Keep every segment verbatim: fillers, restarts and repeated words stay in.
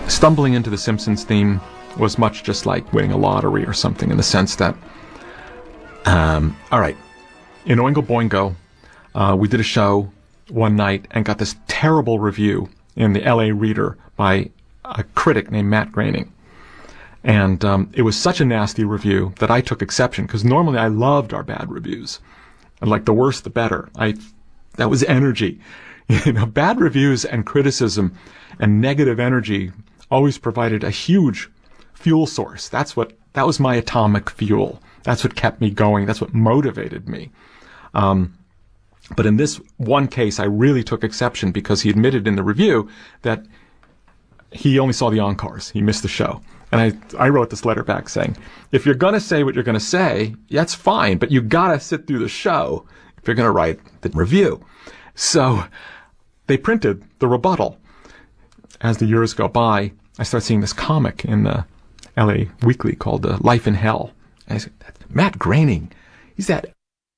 stumbling into the Simpsons theme was much just like winning a lottery or something, in the sense that, um, all right, in Oingo Boingo, uh, we did a show one night and got this terrible review in the L A Reader by a critic named Matt Groening. And um, it was such a nasty review that I took exception, because normally I loved our bad reviews. And like, the worse the better. I that was energy. You know, bad reviews and criticism and negative energy always provided a huge fuel source. That's what that was my atomic fuel. That's what kept me going. That's what motivated me. Um, but in this one case, I really took exception, because he admitted in the review that he only saw the encores. He missed the show. And I, I wrote this letter back saying, if you're going to say what you're going to say, that's fine, but you got to sit through the show if you're going to write the review. So they printed the rebuttal. As the years go by, I start seeing this comic in the L A Weekly called uh, Life in Hell. And I said, Matt Groening, he's that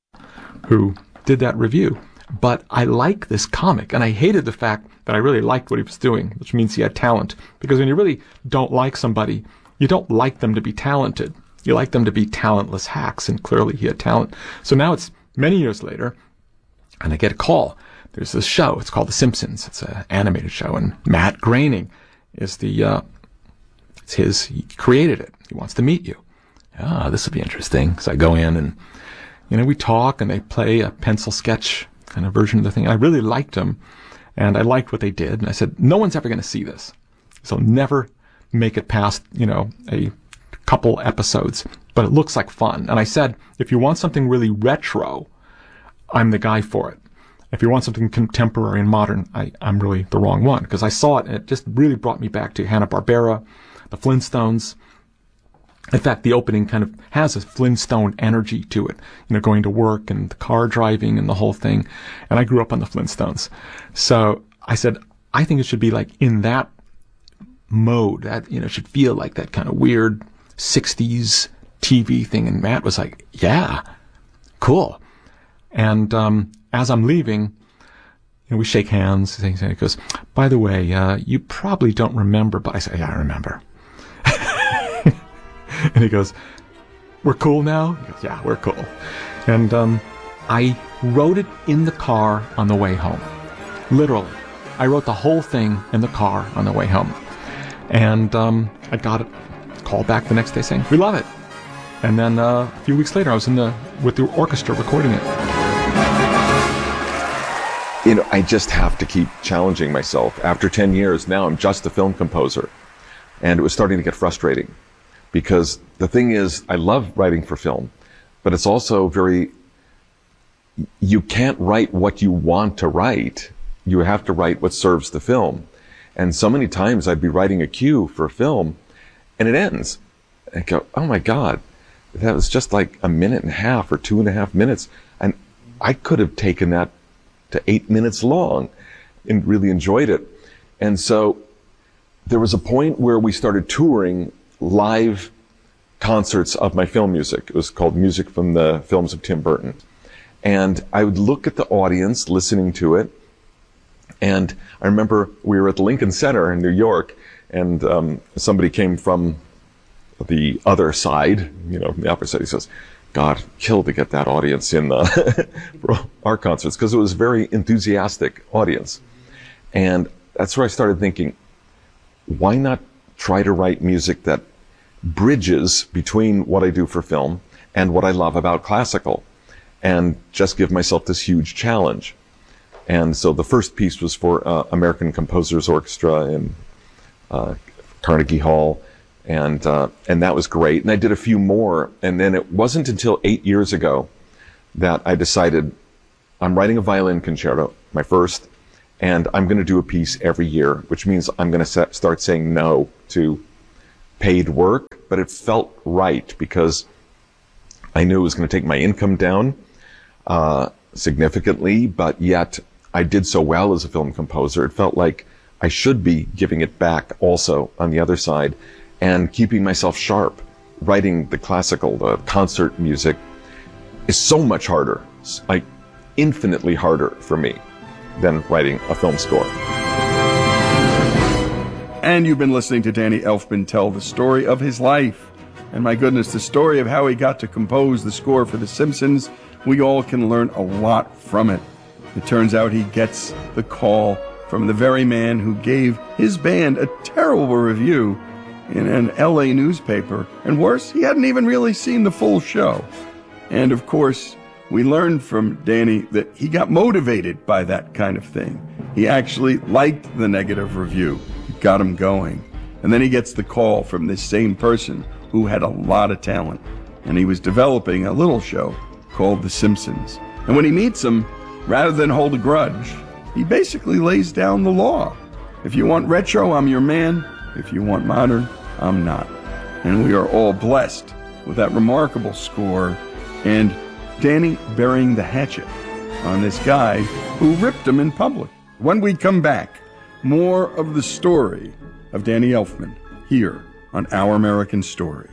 who did that review. But I like this comic, and I hated the fact that I really liked what he was doing, which means he had talent. Because when you really don't like somebody, you don't like them to be talented. You like them to be talentless hacks, and clearly he had talent. So now it's many years later, and I get a call. There's this show. It's called The Simpsons. It's an animated show, and Matt Groening is the, uh, it's his, he created it. He wants to meet you. Ah, this will be interesting. So I go in, and, you know, we talk, and they play a pencil sketch kind of version of the thing. I really liked them, and I liked what they did. And I said, no one's ever going to see this, so never make it past, you know, a couple episodes. But it looks like fun. And I said, if you want something really retro, I'm the guy for it. If you want something contemporary and modern, I, I'm really the wrong one, because I saw it, and it just really brought me back to Hanna-Barbera, the Flintstones. In fact, the opening kind of has a Flintstone energy to it, you know, going to work and the car driving and the whole thing. And I grew up on the Flintstones. So I said, I think it should be like in that mode, that, you know, should feel like that kind of weird sixties T V thing. And Matt was like, yeah, cool. And um, as I'm leaving, you know, we shake hands. And he goes, by the way, uh, you probably don't remember, but I say, yeah, I remember. And he goes, we're cool now? He goes, yeah, we're cool. And um, I wrote it in the car on the way home. Literally. I wrote the whole thing in the car on the way home. And um, I got it, called back the next day saying, we love it. And then uh, a few weeks later, I was in the with the orchestra recording it. You know, I just have to keep challenging myself. After ten years, now I'm just a film composer. And it was starting to get frustrating. Because the thing is, I love writing for film, but it's also very, you can't write what you want to write. You have to write what serves the film. And so many times I'd be writing a cue for a film, and it ends. And I go, oh my God, that was just like a minute and a half or two and a half minutes. And I could have taken that to eight minutes long and really enjoyed it. And so there was a point where we started touring live concerts of my film music. It was called Music from the Films of Tim Burton. And I would look at the audience listening to it. And I remember we were at the Lincoln Center in New York, and um, somebody came from the other side, you know, the opposite side. He says, God, killed to get that audience in the for our concerts, because it was a very enthusiastic audience. And that's where I started thinking, why not try to write music that bridges between what I do for film and what I love about classical, and just give myself this huge challenge. And so the first piece was for uh, American Composers Orchestra in uh, Carnegie Hall, and uh, and that was great. And I did a few more, and then it wasn't until eight years ago that I decided I'm writing a violin concerto, my first, and I'm going to do a piece every year, which means I'm going to start saying no to paid work. But it felt right, because I knew it was going to take my income down uh, significantly, but yet I did so well as a film composer. It felt like I should be giving it back also on the other side, and keeping myself sharp. Writing the classical, the concert music is so much harder, like infinitely harder for me than writing a film score. And you've been listening to Danny Elfman tell the story of his life. And my goodness, the story of how he got to compose the score for The Simpsons, we all can learn a lot from it. It turns out he gets the call from the very man who gave his band a terrible review in an L A newspaper. And worse, he hadn't even really seen the full show. And of course, we learned from Danny that he got motivated by that kind of thing. He actually liked the negative review. It got him going. And then he gets the call from this same person who had a lot of talent. And he was developing a little show called The Simpsons. And when he meets him, rather than hold a grudge, he basically lays down the law. If you want retro, I'm your man. If you want modern, I'm not. And we are all blessed with that remarkable score and Danny burying the hatchet on this guy who ripped him in public. When we come back, more of the story of Danny Elfman here on Our American Stories.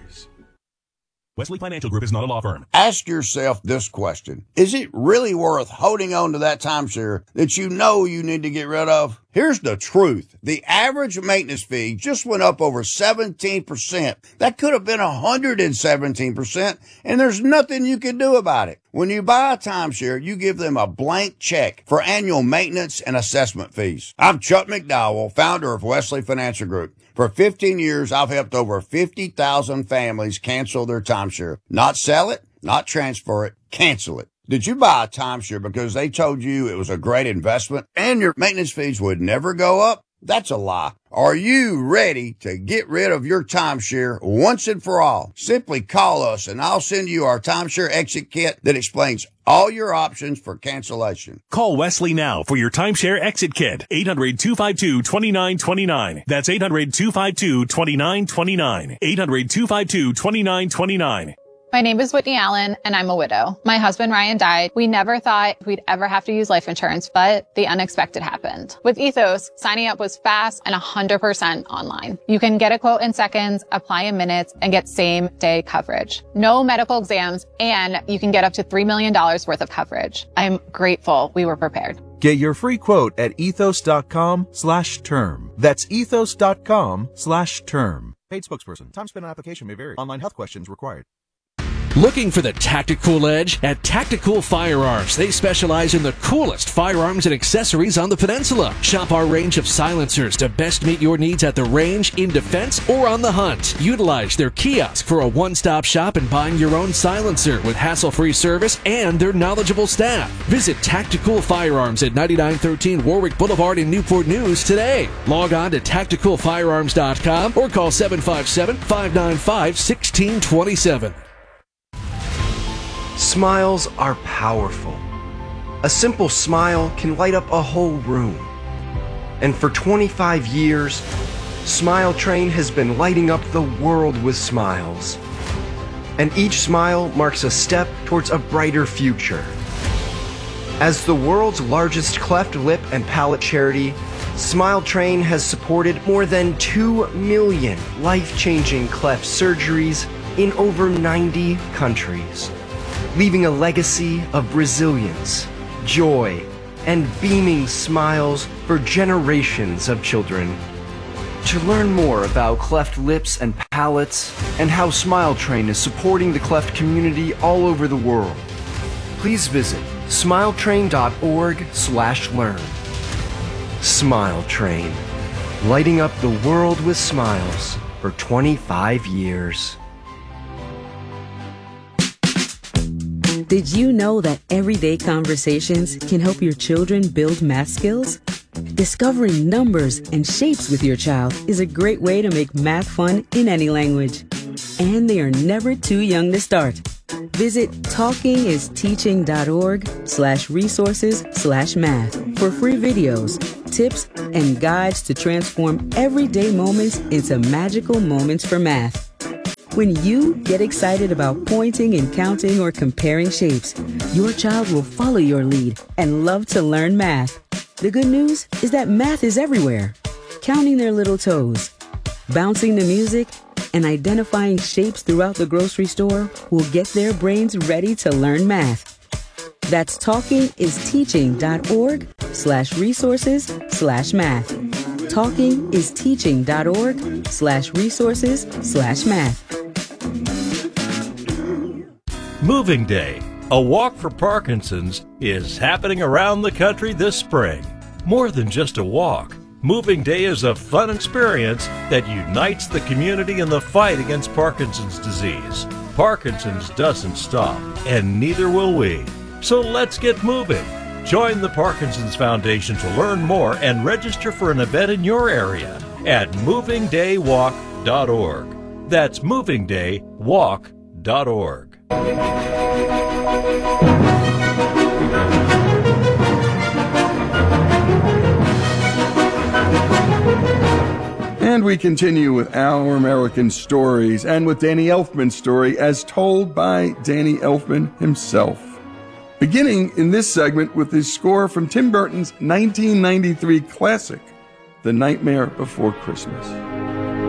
Wesley Financial Group is not a law firm. Ask yourself this question. Is it really worth holding on to that timeshare that you know you need to get rid of? Here's the truth. The average maintenance fee just went up over seventeen percent. That could have been one hundred seventeen percent, and there's nothing you can do about it. When you buy a timeshare, you give them a blank check for annual maintenance and assessment fees. I'm Chuck McDowell, founder of Wesley Financial Group. For fifteen years, I've helped over fifty thousand families cancel their timeshare. Not sell it, not transfer it, cancel it. Did you buy a timeshare because they told you it was a great investment and your maintenance fees would never go up? That's a lie. Are you ready to get rid of your timeshare once and for all? Simply call us and I'll send you our timeshare exit kit that explains all your options for cancellation. Call Wesley now for your timeshare exit kit. eight hundred, two five two, two nine two nine. That's eight hundred, two five two, two nine two nine. eight hundred, two five two, two nine two nine. My name is Whitney Allen, and I'm a widow. My husband, Ryan, died. We never thought we'd ever have to use life insurance, but the unexpected happened. With Ethos, signing up was fast and one hundred percent online. You can get a quote in seconds, apply in minutes, and get same-day coverage. No medical exams, and you can get up to three million dollars worth of coverage. I'm grateful we were prepared. Get your free quote at ethos.com slash term. That's ethos.com slash term. Paid spokesperson. Time spent on application may vary. Online health questions required. Looking for the tactical edge? At Tactical Firearms, they specialize in the coolest firearms and accessories on the peninsula. Shop our range of silencers to best meet your needs at the range, in defense, or on the hunt. Utilize their kiosk for a one-stop shop and buying your own silencer with hassle-free service and their knowledgeable staff. Visit Tactical Firearms at ninety-nine thirteen Warwick Boulevard in Newport News today. Log on to tactical firearms dot com or call seven five seven, five nine five, one six two seven. Smiles are powerful. A simple smile can light up a whole room. And for twenty-five years, Smile Train has been lighting up the world with smiles. And each smile marks a step towards a brighter future. As the world's largest cleft lip and palate charity, Smile Train has supported more than two million life-changing cleft surgeries in over ninety countries, leaving a legacy of resilience, joy, and beaming smiles for generations of children. To learn more about cleft lips and palates and how Smile Train is supporting the cleft community all over the world, please visit smiletrain.org slash learn. Smile Train, lighting up the world with smiles for twenty-five years. Did you know that everyday conversations can help your children build math skills? Discovering numbers and shapes with your child is a great way to make math fun in any language. And they are never too young to start. Visit talkingisteaching.org slash resources slash math for free videos, tips, and guides to transform everyday moments into magical moments for math. When you get excited about pointing and counting or comparing shapes, your child will follow your lead and love to learn math. The good news is that math is everywhere. Counting their little toes, bouncing the music, and identifying shapes throughout the grocery store will get their brains ready to learn math. That's talkingisteaching.org slash resources slash math. talkingisteaching.org slash resources slash math. Moving Day, a walk for Parkinson's, is happening around the country this spring. More than just a walk, Moving Day is a fun experience that unites the community in the fight against Parkinson's disease. Parkinson's doesn't stop, and neither will we. So let's get moving. Join the Parkinson's Foundation to learn more and register for an event in your area at moving day walk dot org. That's moving day walk dot org. And we continue with Our American Stories and with Danny Elfman's story as told by Danny Elfman himself. Beginning in this segment with his score from Tim Burton's nineteen ninety-three classic, The Nightmare Before Christmas.